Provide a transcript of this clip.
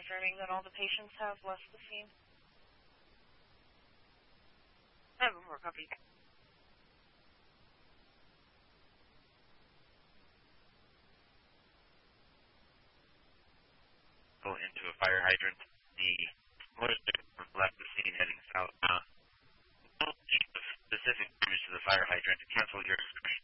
confirming that all the patients have left the scene. I have one more copy. Go into a fire hydrant. The motorcycle left the scene heading southbound. Don't need the specific damage to the fire hydrant to cancel your excursion.